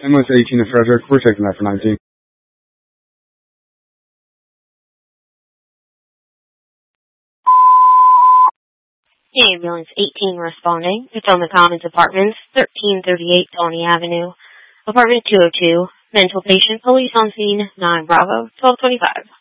MS 18 to Frederick. We're taking that for 19. Ambulance 18 responding. It's on the Commons Apartments, 1338 Tawny Avenue. Apartment 202. Mental patient. Police on scene. 9 Bravo. 1225.